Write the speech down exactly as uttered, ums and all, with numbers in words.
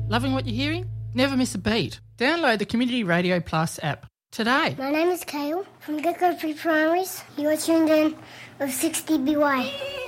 Loving what you're hearing? Never miss a beat. Download the Community Radio Plus app today. My name is Kale from Gecko Pre-Primaries. You're tuned in with sixty B Y.